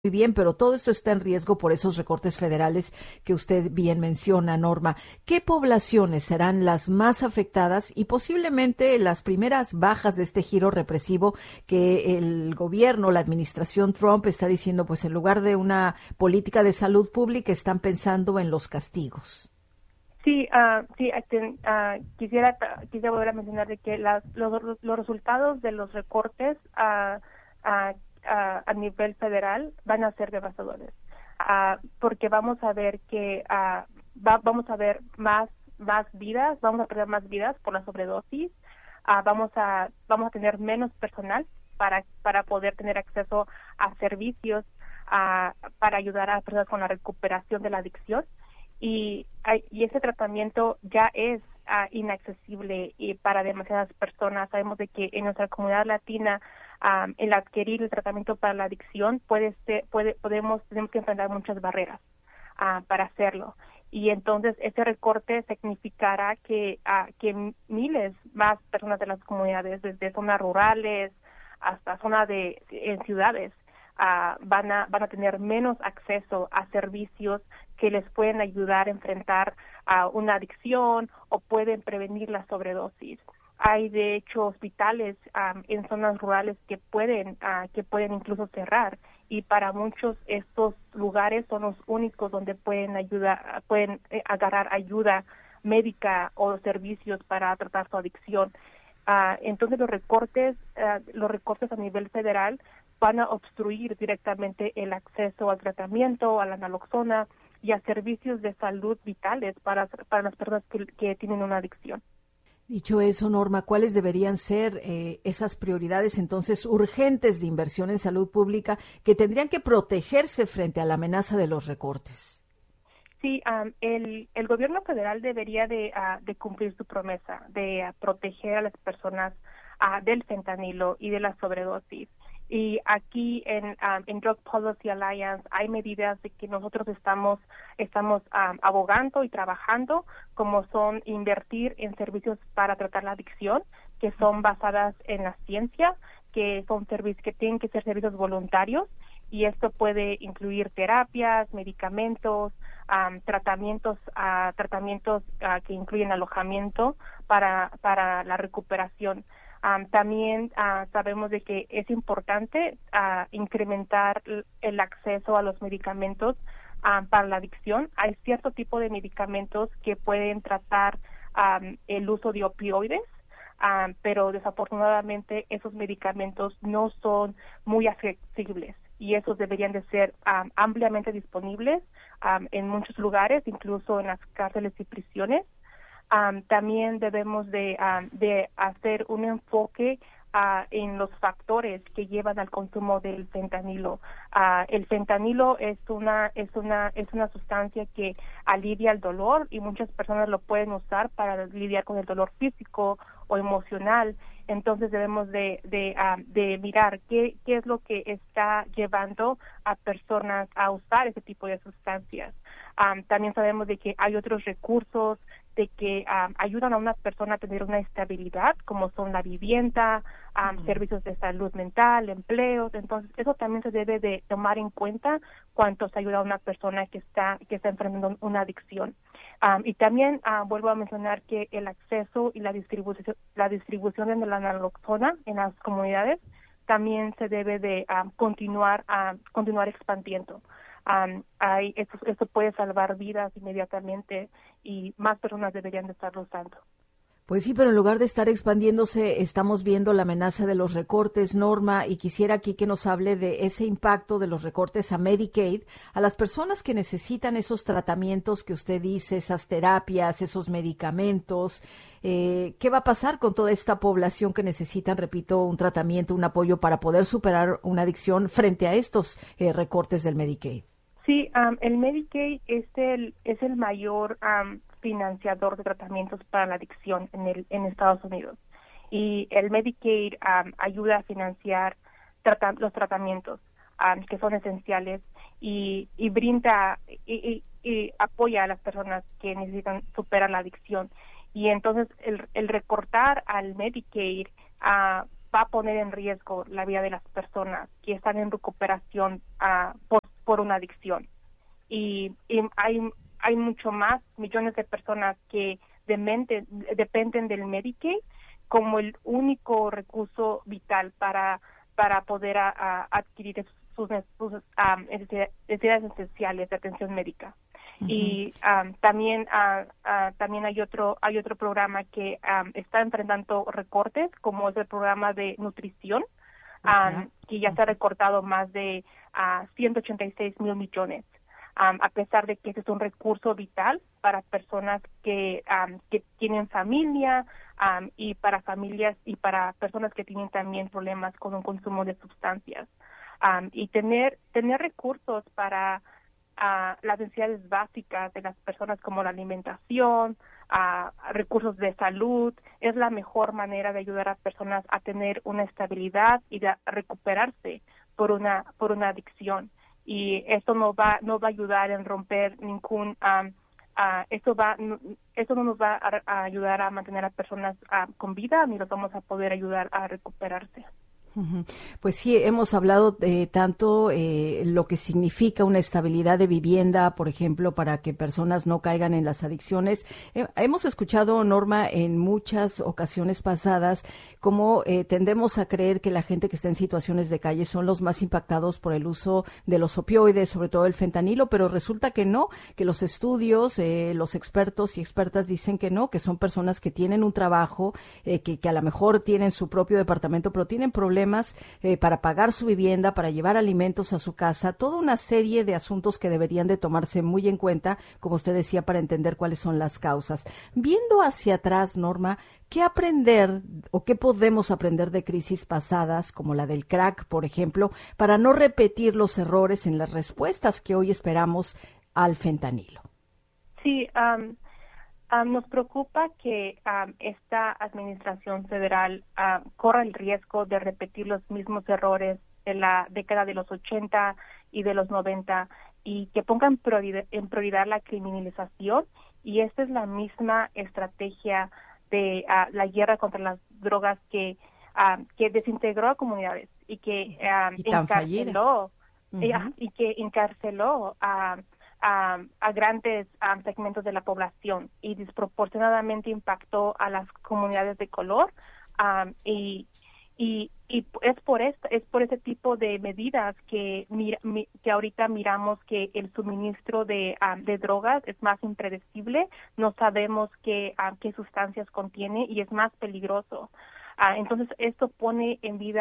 muy bien, pero todo esto está en riesgo por esos recortes federales que usted bien menciona, Norma. ¿Qué poblaciones serán las más afectadas y posiblemente las primeras bajas de este giro represivo que el gobierno, la administración Trump está diciendo, pues en lugar de una política de salud pública están pensando en los castigos? Sí, quisiera volver a mencionar de que los resultados de los recortes a nivel federal van a ser devastadores, porque vamos a ver que vamos a ver más vidas, vamos a perder más vidas por la sobredosis, vamos a tener menos personal para poder tener acceso a servicios para ayudar a personas con la recuperación de la adicción. Y ese tratamiento ya es inaccesible y para demasiadas personas. Sabemos de que en nuestra comunidad latina el adquirir el tratamiento para la adicción tenemos que enfrentar muchas barreras para hacerlo. Y entonces ese recorte significará que miles más personas de las comunidades, desde zonas rurales hasta zonas en ciudades, van a tener menos acceso a servicios que les pueden ayudar a enfrentar una adicción o pueden prevenir la sobredosis. Hay de hecho hospitales en zonas rurales que pueden incluso cerrar, y para muchos estos lugares son los únicos donde pueden agarrar ayuda médica o servicios para tratar su adicción. Entonces los recortes a nivel federal van a obstruir directamente el acceso al tratamiento, a la naloxona y a servicios de salud vitales para las personas que tienen una adicción. Dicho eso, Norma, ¿cuáles deberían ser esas prioridades entonces urgentes de inversión en salud pública que tendrían que protegerse frente a la amenaza de los recortes? Sí, el gobierno federal debería de cumplir su promesa de proteger a las personas del fentanilo y de la sobredosis. Y aquí en Drug Policy Alliance hay medidas de que nosotros estamos abogando y trabajando, como son invertir en servicios para tratar la adicción, que son basadas en la ciencia, que son servicios que tienen que ser servicios voluntarios, y esto puede incluir terapias, medicamentos, tratamientos que incluyen alojamiento para la recuperación. También sabemos de que es importante incrementar el acceso a los medicamentos para la adicción. Hay cierto tipo de medicamentos que pueden tratar el uso de opioides, pero desafortunadamente esos medicamentos no son muy accesibles y esos deberían de ser ampliamente disponibles en muchos lugares, incluso en las cárceles y prisiones. También debemos de hacer un enfoque en los factores que llevan al consumo del fentanilo. El fentanilo es una sustancia que alivia el dolor y muchas personas lo pueden usar para lidiar con el dolor físico o emocional. Entonces debemos de mirar qué es lo que está llevando a personas a usar ese tipo de sustancias. También sabemos de que hay otros recursos de que ayudan a una persona a tener una estabilidad, como son la vivienda, servicios de salud mental, empleos. Entonces, eso también se debe de tomar en cuenta cuando se ayuda a una persona que está enfrentando una adicción. Y también vuelvo a mencionar que el acceso y la distribución de la naloxona en las comunidades también se debe de continuar expandiendo. Esto puede salvar vidas inmediatamente y más personas deberían de estarlo usando. Pues sí, pero en lugar de estar expandiéndose, estamos viendo la amenaza de los recortes, Norma, y quisiera aquí que nos hable de ese impacto de los recortes a Medicaid, a las personas que necesitan esos tratamientos que usted dice, esas terapias, esos medicamentos. ¿Qué va a pasar con toda esta población que necesitan, repito, un tratamiento, un apoyo para poder superar una adicción frente a estos recortes del Medicaid? Sí, el Medicaid es el mayor financiador de tratamientos para la adicción en Estados Unidos, y el Medicaid ayuda a financiar los tratamientos que son esenciales y brinda y apoya a las personas que necesitan superar la adicción. Y entonces el recortar al Medicaid va a poner en riesgo la vida de las personas que están en recuperación por una adicción. Y hay mucho más, millones de personas que dependen del Medicaid como el único recurso vital para poder adquirir sus necesidades esenciales de atención médica. Uh-huh. Y también hay otro programa que está enfrentando recortes, como es el programa de nutrición, que ya se ha recortado más de 186 mil millones. A pesar de que ese es un recurso vital para personas que tienen familia y para familias y para personas que tienen también problemas con un consumo de sustancias. Y tener recursos para las necesidades básicas de las personas como la alimentación, recursos de salud, es la mejor manera de ayudar a personas a tener una estabilidad y de recuperarse por una adicción. Y esto no va a ayudar en romper ningún esto no nos va a ayudar a mantener a personas con vida, ni los vamos a poder ayudar a recuperarse. Pues sí, hemos hablado de tanto lo que significa una estabilidad de vivienda, por ejemplo, para que personas no caigan en las adicciones. Hemos escuchado, Norma, en muchas ocasiones pasadas, cómo tendemos a creer que la gente que está en situaciones de calle son los más impactados por el uso de los opioides, sobre todo el fentanilo, pero resulta que no, que los estudios, los expertos y expertas dicen que no, que son personas que tienen un trabajo, que a lo mejor tienen su propio departamento, pero tienen problemas para pagar su vivienda, para llevar alimentos a su casa, toda una serie de asuntos que deberían de tomarse muy en cuenta, como usted decía, para entender cuáles son las causas. Viendo hacia atrás, Norma, ¿qué aprender o qué podemos aprender de crisis pasadas, como la del crack, por ejemplo, para no repetir los errores en las respuestas que hoy esperamos al fentanilo? Sí, nos preocupa que esta administración federal corra el riesgo de repetir los mismos errores de la década de los 80 y de los 90 y que pongan en prioridad la criminalización, y esta es la misma estrategia de la guerra contra las drogas que desintegró a comunidades y que encarceló y que encarceló a grandes segmentos de la población y desproporcionadamente impactó a las comunidades de color, y es por ese tipo de medidas que ahorita miramos que el suministro de drogas es más impredecible, no sabemos qué sustancias contiene y es más peligroso. Entonces esto pone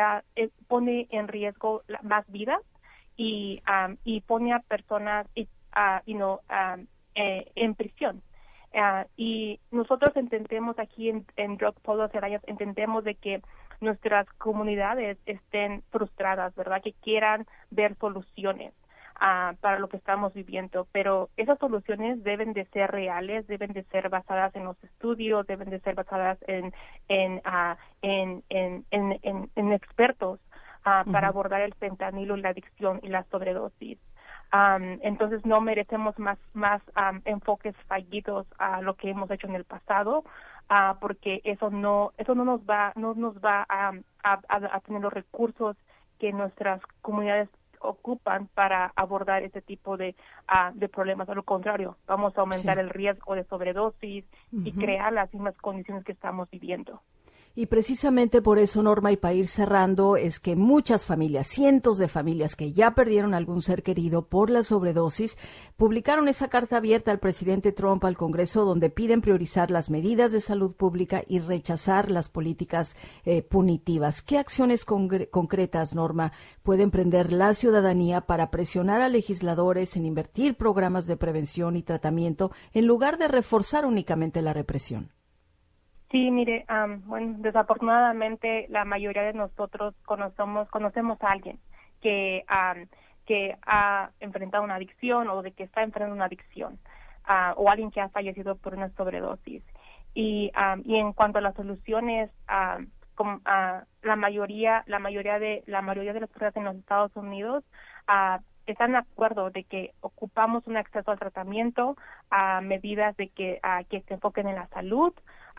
en riesgo más vidas y pone a personas en prisión. Y nosotros entendemos aquí en Drug Policy Alliance, entendemos de que nuestras comunidades estén frustradas, ¿verdad? Que quieran ver soluciones para lo que estamos viviendo, pero esas soluciones deben de ser reales, deben de ser basadas en los estudios, deben de ser basadas en expertos para abordar el fentanilo, la adicción y la sobredosis. Entonces no merecemos más enfoques fallidos a lo que hemos hecho en el pasado, porque eso no nos va a tener los recursos que nuestras comunidades ocupan para abordar ese tipo de problemas. A lo contrario, vamos a aumentar el riesgo de sobredosis y crear las mismas condiciones que estamos viviendo. Y precisamente por eso, Norma, y para ir cerrando, es que muchas familias, cientos de familias que ya perdieron algún ser querido por la sobredosis, publicaron esa carta abierta al presidente Trump al Congreso donde piden priorizar las medidas de salud pública y rechazar las políticas punitivas. ¿Qué acciones concretas, Norma, puede emprender la ciudadanía para presionar a legisladores en invertir programas de prevención y tratamiento en lugar de reforzar únicamente la represión? Sí, mire, desafortunadamente la mayoría de nosotros conocemos a alguien que ha enfrentado una adicción o de que está enfrentando una adicción, o alguien que ha fallecido por una sobredosis. Y en cuanto a las soluciones, la mayoría de las personas en los Estados Unidos están de acuerdo de que ocupamos un acceso al tratamiento, a medidas de que se enfoquen en la salud,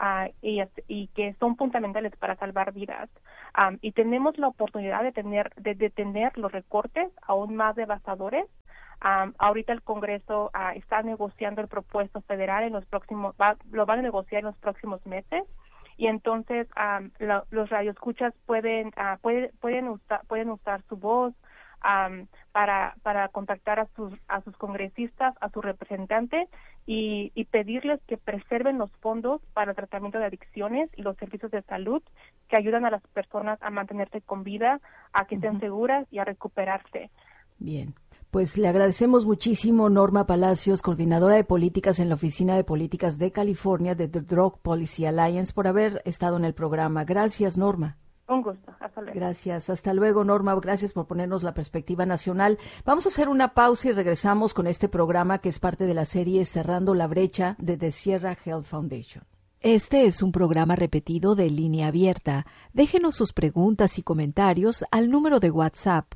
y que son fundamentales para salvar vidas. Y tenemos la oportunidad de detener los recortes aún más devastadores. Ahorita el Congreso está negociando el presupuesto federal lo van a negociar en los próximos meses, y entonces los radioescuchas pueden usar su voz para contactar a sus congresistas, a sus representantes, y pedirles que preserven los fondos para el tratamiento de adicciones y los servicios de salud que ayudan a las personas a mantenerse con vida, a que estén seguras y a recuperarse. Bien. Pues le agradecemos muchísimo Norma Palacios, coordinadora de políticas en la Oficina de Políticas de California de The Drug Policy Alliance, por haber estado en el programa. Gracias, Norma. Un gusto. Hasta luego. Gracias. Hasta luego, Norma. Gracias por ponernos la perspectiva nacional. Vamos a hacer una pausa y regresamos con este programa que es parte de la serie Cerrando la Brecha de The Sierra Health Foundation. Este es un programa repetido de Línea Abierta. Déjenos sus preguntas y comentarios al número de WhatsApp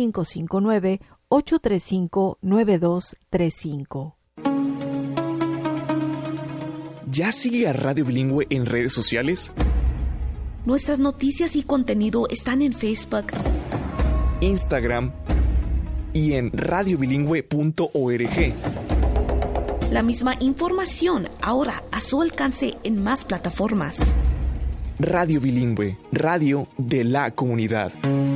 559-835-9235. ¿Ya sigue a Radio Bilingüe en redes sociales? Nuestras noticias y contenido están en Facebook, Instagram y en radiobilingüe.org. La misma información ahora a su alcance en más plataformas. Radio Bilingüe, radio de la comunidad.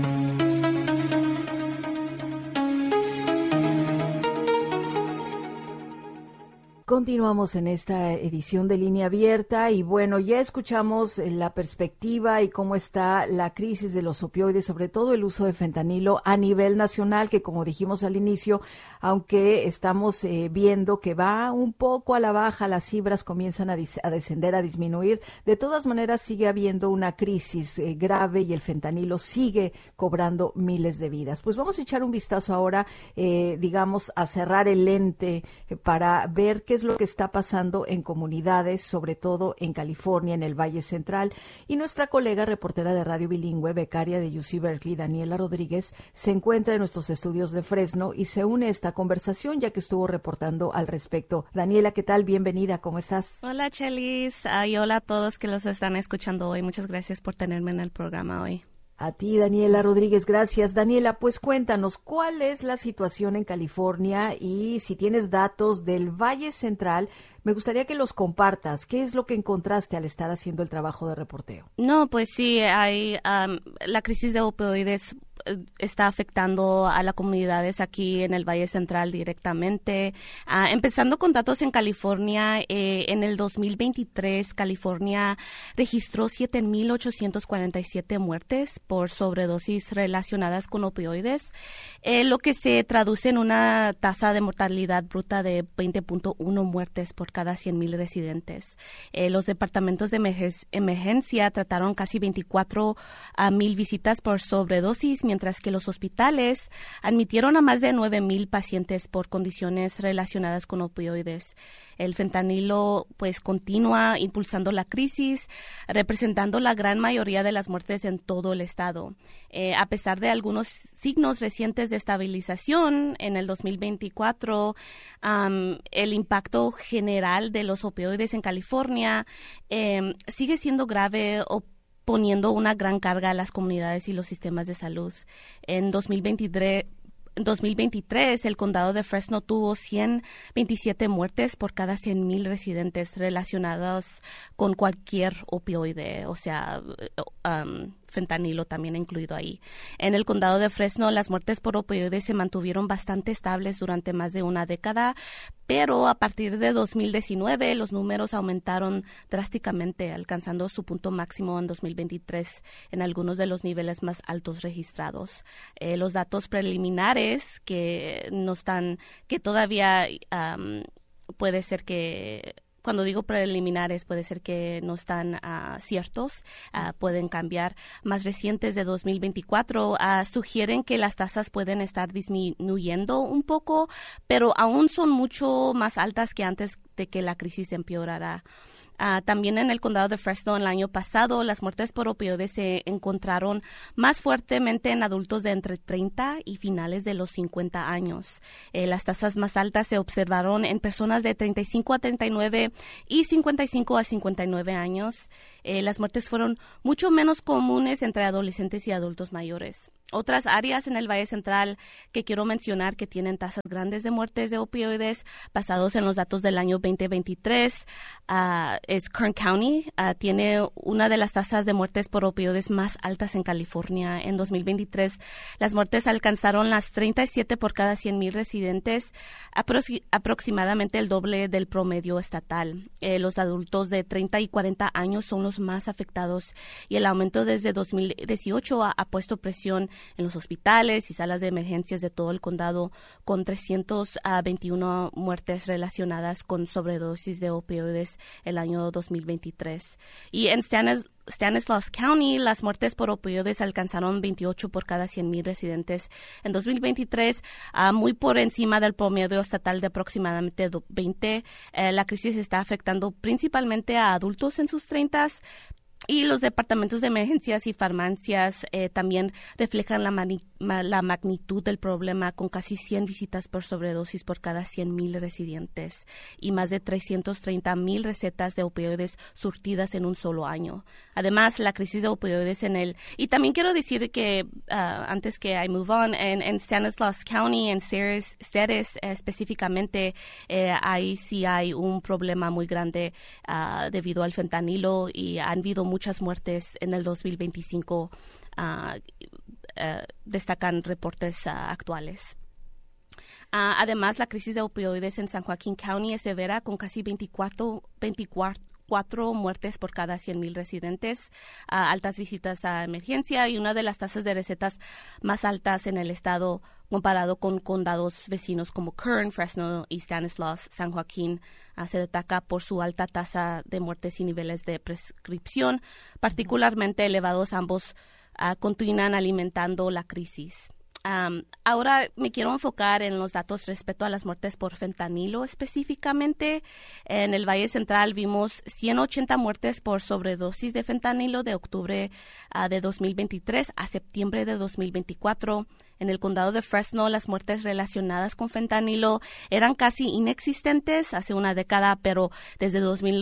Continuamos en esta edición de Línea Abierta y bueno, ya escuchamos la perspectiva y cómo está la crisis de los opioides, sobre todo el uso de fentanilo a nivel nacional, que como dijimos al inicio, aunque estamos viendo que va un poco a la baja, las cifras comienzan a descender, a disminuir, de todas maneras sigue habiendo una crisis grave y el fentanilo sigue cobrando miles de vidas. Pues vamos a echar un vistazo ahora, a cerrar el lente para ver qué es lo que está pasando en comunidades, sobre todo en California, en el Valle Central. Y nuestra colega reportera de Radio Bilingüe, becaria de UC Berkeley, Daniela Rodríguez, se encuentra en nuestros estudios de Fresno y se une a esta conversación ya que estuvo reportando al respecto. Daniela, ¿qué tal? Bienvenida, ¿cómo estás? Hola, Chelis, y hola a todos que los están escuchando hoy. Muchas gracias por tenerme en el programa hoy. A ti, Daniela Rodríguez, gracias. Daniela, pues cuéntanos, ¿cuál es la situación en California? Y si tienes datos del Valle Central, me gustaría que los compartas. ¿Qué es lo que encontraste al estar haciendo el trabajo de reporteo? No, pues sí, hay la crisis de opioides está afectando a las comunidades aquí en el Valle Central directamente. Empezando con datos en California, en el 2023, California registró 7,847 muertes por sobredosis relacionadas con opioides, lo que se traduce en una tasa de mortalidad bruta de 20.1 muertes por cada 100,000 residentes. Los departamentos de emergencia trataron casi 24,000 visitas por sobredosis, mientras que los hospitales admitieron a más de 9,000 pacientes por condiciones relacionadas con opioides. El fentanilo pues continúa impulsando la crisis, representando la gran mayoría de las muertes en todo el estado. A pesar de algunos signos recientes de estabilización en el 2024, el impacto general de los opioides en California sigue siendo grave, poniendo una gran carga a las comunidades y los sistemas de salud. En 2023, el condado de Fresno tuvo 127 muertes por cada 100,000 residentes relacionados con cualquier opioide, o sea, fentanilo también incluido ahí. En el condado de Fresno, las muertes por opioides se mantuvieron bastante estables durante más de una década, pero a partir de 2019 los números aumentaron drásticamente, alcanzando su punto máximo en 2023 en algunos de los niveles más altos registrados. Los datos preliminares que todavía puede ser que, cuando digo preliminares, puede ser que no están ciertos, pueden cambiar. Más recientes de 2024 sugieren que las tasas pueden estar disminuyendo un poco, pero aún son mucho más altas que antes de que la crisis empeorará. También en el condado de Fresno el año pasado, las muertes por opioides se encontraron más fuertemente en adultos de entre 30 y finales de los 50 años. Las tasas más altas se observaron en personas de 35 a 39 y 55 a 59 años. Las muertes fueron mucho menos comunes entre adolescentes y adultos mayores. Otras áreas en el Valle Central que quiero mencionar que tienen tasas grandes de muertes de opioides basados en los datos del año 2023 es Kern County. Tiene una de las tasas de muertes por opioides más altas en California. En 2023, las muertes alcanzaron las 37 por cada 100,000 residentes, aproximadamente el doble del promedio estatal. Los adultos de 30 y 40 años son los más afectados y el aumento desde 2018 ha puesto presión en los hospitales y salas de emergencias de todo el condado, con 321 muertes relacionadas con sobredosis de opioides el año 2023. Y en Stanislaus County, las muertes por opioides alcanzaron 28 por cada 100,000 residentes en 2023, muy por encima del promedio estatal de aproximadamente 20. La crisis está afectando principalmente a adultos en sus 30s, y los departamentos de emergencias y farmacias también reflejan la magnitud del problema, con casi 100 visitas por sobredosis por cada 100,000 residentes y más de 330,000 recetas de opioides surtidas en un solo año. Además, la crisis de opioides y también quiero decir que antes que I move on, en Stanislaus County, en Ceres específicamente, ahí sí hay un problema muy grande debido al fentanilo, y han habido muchas muertes en el 2025, destacan reportes actuales. Además, la crisis de opioides en San Joaquín County es severa, con casi 24 muertes por cada 100,000 residentes, altas visitas a emergencia y una de las tasas de recetas más altas en el estado comparado con condados vecinos como Kern, Fresno y Stanislaus. San Joaquín se destaca por su alta tasa de muertes y niveles de prescripción, particularmente elevados. Ambos continúan alimentando la crisis. Ahora me quiero enfocar en los datos respecto a las muertes por fentanilo específicamente. En el Valle Central vimos 180 muertes por sobredosis de fentanilo de octubre de 2023 a septiembre de 2024. En el condado de Fresno, las muertes relacionadas con fentanilo eran casi inexistentes hace una década, pero desde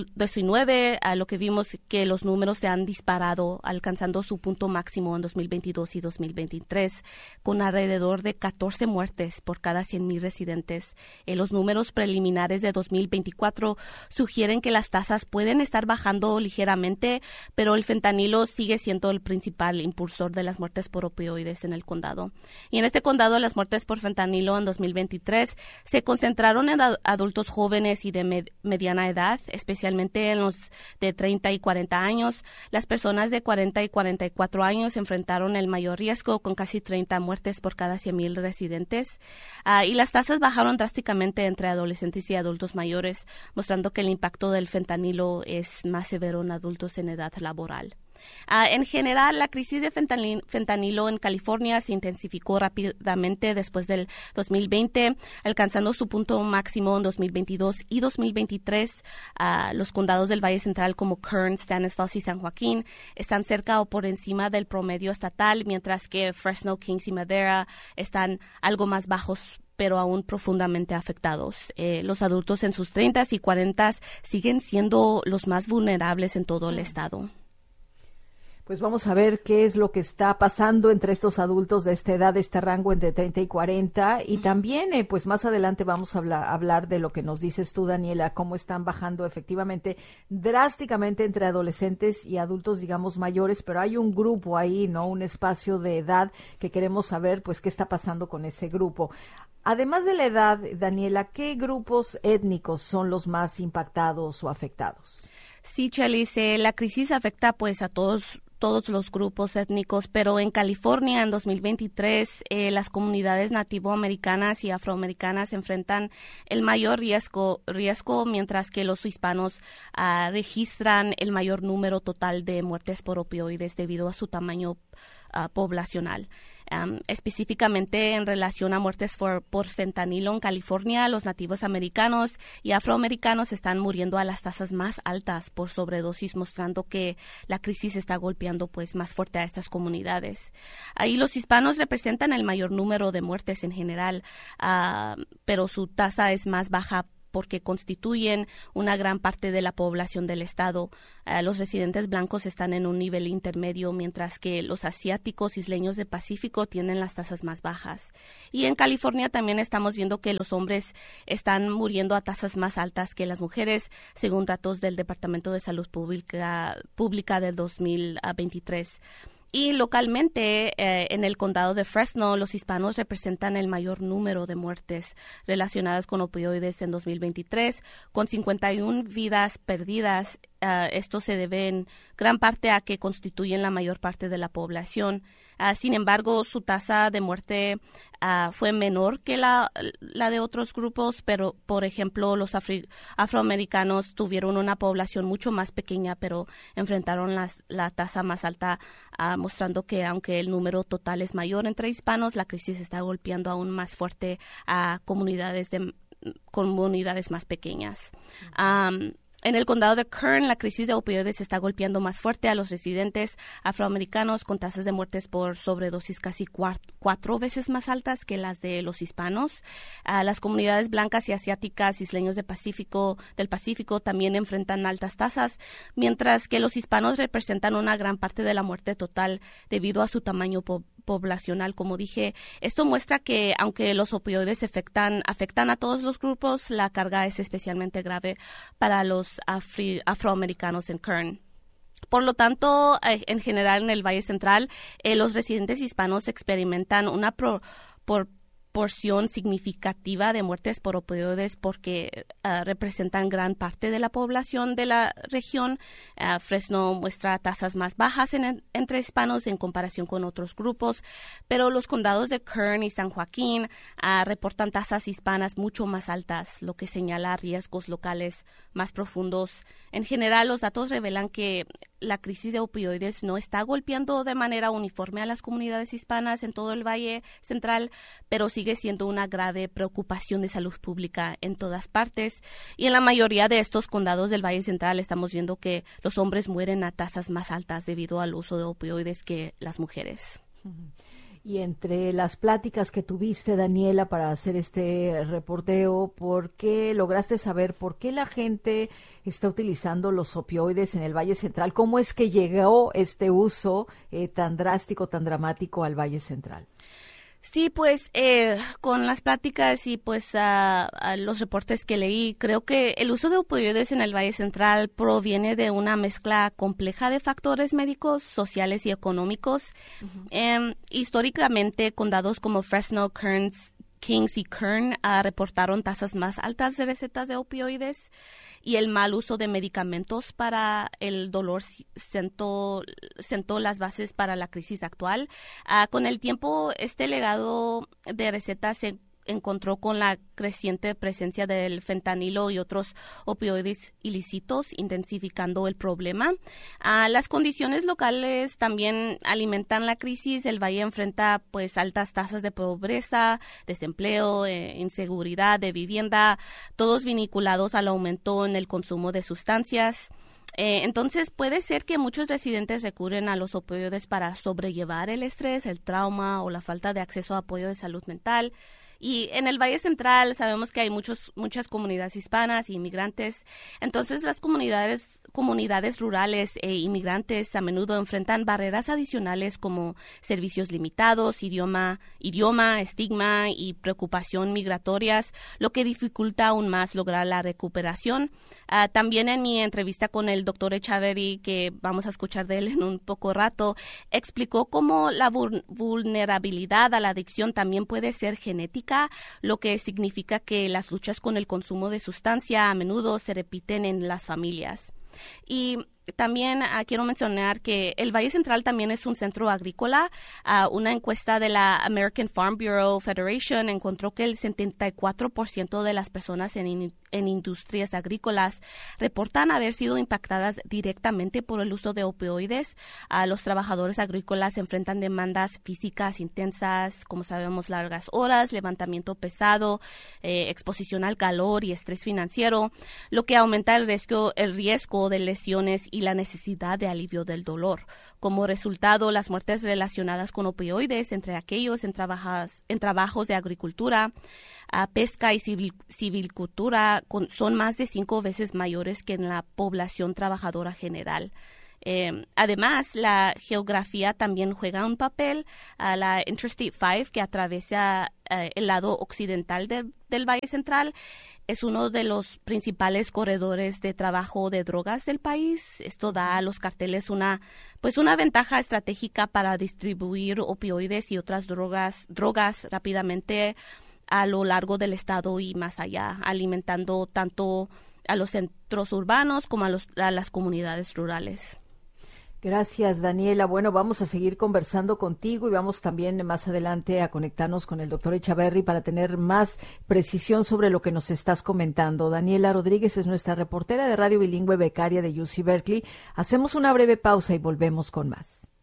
2019 lo que vimos que los números se han disparado, alcanzando su punto máximo en 2022 y 2023, con alrededor de 14 muertes por cada 100,000 residentes. Los números preliminares de 2024 sugieren que las tasas pueden estar bajando ligeramente, pero el fentanilo sigue siendo el principal impulsor de las muertes por opioides en el condado. Y en este condado, las muertes por fentanilo en 2023 se concentraron en adultos jóvenes y de mediana edad, especialmente en los de 30 y 40 años. Las personas de 40 y 44 años enfrentaron el mayor riesgo, con casi 30 muertes por cada 100,000 residentes. Y las tasas bajaron drásticamente entre adolescentes y adultos mayores, mostrando que el impacto del fentanilo es más severo en adultos en edad laboral. En general, la crisis de fentanilo en California se intensificó rápidamente después del 2020, alcanzando su punto máximo en 2022 y 2023. Los condados del Valle Central como Kern, Stanislaus y San Joaquín están cerca o por encima del promedio estatal, mientras que Fresno, Kings y Madera están algo más bajos, pero aún profundamente afectados. Los adultos en sus 30s y 40s siguen siendo los más vulnerables en todo el estado. Pues vamos a ver qué es lo que está pasando entre estos adultos de esta edad, de este rango entre 30 y 40. Y también, pues más adelante vamos a hablar de lo que nos dices tú, Daniela, cómo están bajando efectivamente drásticamente entre adolescentes y adultos, digamos, mayores. Pero hay un grupo ahí, ¿no? Un espacio de edad que queremos saber, pues, qué está pasando con ese grupo. Además de la edad, Daniela, ¿qué grupos étnicos son los más impactados o afectados? Sí, Chalice, la crisis afecta pues a todos los grupos étnicos, pero en California en 2023 las comunidades nativoamericanas y afroamericanas enfrentan el mayor riesgo, mientras que los hispanos registran el mayor número total de muertes por opioides debido a su tamaño poblacional. específicamente en relación a muertes por fentanilo en California. Los nativos americanos y afroamericanos están muriendo a las tasas más altas por sobredosis, mostrando que la crisis está golpeando pues más fuerte a estas comunidades. Ahí los hispanos representan el mayor número de muertes en general, pero su tasa es más baja porque constituyen una gran parte de la población del estado. Los residentes blancos están en un nivel intermedio, mientras que los asiáticos isleños del Pacífico tienen las tasas más bajas. Y en California también estamos viendo que los hombres están muriendo a tasas más altas que las mujeres, según datos del Departamento de Salud Pública del 2023. Y localmente, en el condado de Fresno, los hispanos representan el mayor número de muertes relacionadas con opioides en 2023, con 51 vidas perdidas. Esto se debe en gran parte a que constituyen la mayor parte de la población. Sin embargo, su tasa de muerte fue menor que la de otros grupos, pero, por ejemplo, los afroamericanos tuvieron una población mucho más pequeña, pero enfrentaron la tasa más alta, mostrando que aunque el número total es mayor entre hispanos, la crisis está golpeando aún más fuerte a comunidades más pequeñas. En el condado de Kern, la crisis de opioides está golpeando más fuerte a los residentes afroamericanos, con tasas de muertes por sobredosis casi 4 veces más altas que las de los hispanos. Las comunidades blancas y asiáticas isleños del Pacífico también enfrentan altas tasas, mientras que los hispanos representan una gran parte de la muerte total debido a su tamaño poblacional. Como dije, esto muestra que aunque los opioides afectan a todos los grupos, la carga es especialmente grave para los afroamericanos en Kern. Por lo tanto, en general en el Valle Central, los residentes hispanos experimentan una porción significativa de muertes por opioides porque representan gran parte de la población de la región. Fresno muestra tasas más bajas entre hispanos en comparación con otros grupos, pero los condados de Kern y San Joaquín reportan tasas hispanas mucho más altas, lo que señala riesgos locales más profundos. En general, los datos revelan que la crisis de opioides no está golpeando de manera uniforme a las comunidades hispanas en todo el Valle Central, pero sigue siendo una grave preocupación de salud pública en todas partes. Y en la mayoría de estos condados del Valle Central estamos viendo que los hombres mueren a tasas más altas debido al uso de opioides que las mujeres. Y entre las pláticas que tuviste, Daniela, para hacer este reporteo, ¿por qué lograste saber por qué la gente está utilizando los opioides en el Valle Central? ¿Cómo es que llegó este uso tan drástico, tan dramático al Valle Central? Sí, pues con las pláticas y pues los reportes que leí, creo que el uso de opioides en el Valle Central proviene de una mezcla compleja de factores médicos, sociales y económicos. Históricamente, condados como Fresno, Kings y Kern reportaron tasas más altas de recetas de opioides, y el mal uso de medicamentos para el dolor sentó las bases para la crisis actual. Con el tiempo, este legado de recetas se encontró con la creciente presencia del fentanilo y otros opioides ilícitos, intensificando el problema. Las condiciones locales también alimentan la crisis. El Valle enfrenta pues altas tasas de pobreza, desempleo, inseguridad de vivienda, todos vinculados al aumento en el consumo de sustancias. Entonces puede ser que muchos residentes recurren a los opioides para sobrellevar el estrés, el trauma o la falta de acceso a apoyo de salud mental. Y en el Valle Central sabemos que hay muchas comunidades hispanas y inmigrantes. Entonces las comunidades rurales e inmigrantes a menudo enfrentan barreras adicionales como servicios limitados, idioma, estigma y preocupación migratorias, lo que dificulta aún más lograr la recuperación. También en mi entrevista con el doctor Echaverry, que vamos a escuchar de él en un poco rato, explicó cómo la vulnerabilidad a la adicción también puede ser genética, lo que significa que las luchas con el consumo de sustancia a menudo se repiten en las familias. Y también quiero mencionar que el Valle Central también es un centro agrícola. Una encuesta de la American Farm Bureau Federation encontró que el 74% de las personas en industrias agrícolas reportan haber sido impactadas directamente por el uso de opioides. Los trabajadores agrícolas enfrentan demandas físicas intensas, como sabemos, largas horas, levantamiento pesado, exposición al calor y estrés financiero, lo que aumenta el riesgo de lesiones y la necesidad de alivio del dolor. Como resultado, las muertes relacionadas con opioides entre aquellos en trabajos de agricultura, pesca y silvicultura son más de 5 veces mayores que en la población trabajadora general. Además, la geografía también juega un papel. La Interstate 5, que atraviesa el lado occidental del Valle Central, es uno de los principales corredores de trabajo de drogas del país. Esto da a los carteles una ventaja estratégica para distribuir opioides y otras drogas rápidamente a lo largo del estado y más allá, alimentando tanto a los centros urbanos como a las comunidades rurales. Gracias, Daniela. Bueno, vamos a seguir conversando contigo y vamos también más adelante a conectarnos con el doctor Echaverry para tener más precisión sobre lo que nos estás comentando. Daniela Rodríguez es nuestra reportera de Radio Bilingüe, becaria de UC Berkeley. Hacemos una breve pausa y volvemos con más.